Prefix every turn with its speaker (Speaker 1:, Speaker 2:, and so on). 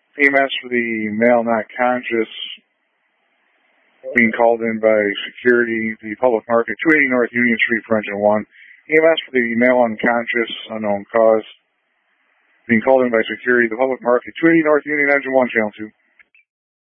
Speaker 1: EMS for the male not conscious being called in by security, the public market, 280 North Union Street for engine 1. EMS for the male unconscious, unknown cause, being called in by security, the public market, 280 North Union, engine 1, channel 2.